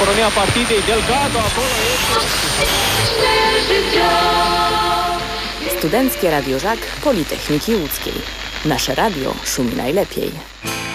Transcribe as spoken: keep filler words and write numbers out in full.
poronirea partidei, Delgado, acolo Studenckie Radio Żak Politechniki Łódzkiej. Nasze radio szumi najlepiej.